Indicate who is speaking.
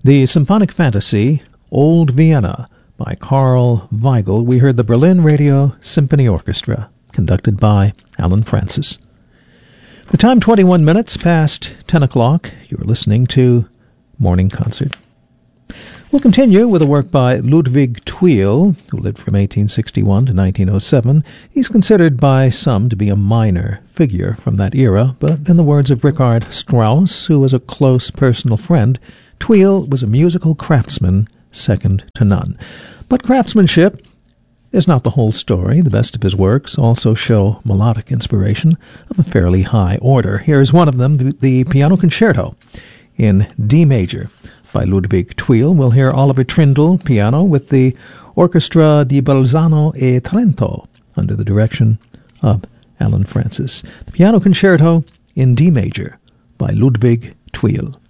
Speaker 1: The Symphonic Fantasy, Old Vienna, by Carl Weigel. We heard the Berlin Radio Symphony Orchestra, conducted by Alan Francis. The time 21 minutes past 10 o'clock. You're listening to Morning Concert. We'll continue with a work by Ludwig Thuil, who lived from 1861 to 1907. He's considered by some to be a minor figure from that era, but in the words of Richard Strauss, who was a close personal friend, Thuil was a musical craftsman second to none. But craftsmanship is not the whole story. The best of his works also show melodic inspiration of a fairly high order. Here's one of them, the Piano Concerto in D major by Ludwig Thuil. We'll hear Oliver Trindle piano with the Orchestra di Bolzano e Trento under the direction of Alan Francis. The Piano Concerto in D major by Ludwig Thuil.